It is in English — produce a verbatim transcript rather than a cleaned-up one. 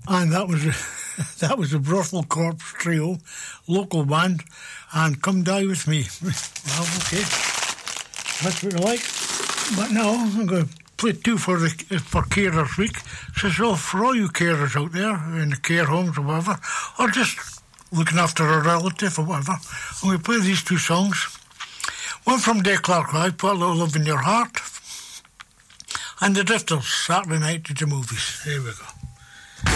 And that was that was the Brothel Corps Trio, local band, and Come Die With Me. Well, okay, that's what I like. But now I'm going to play two for the for Carers Week. So, so for all you carers out there in the care homes or whatever, or just looking after a relative or whatever, I'm going to play these two songs. One from Dave Clark Live, Put a Little Love in Your Heart, and the Drifters, Saturday Night to the Movies. Here we go.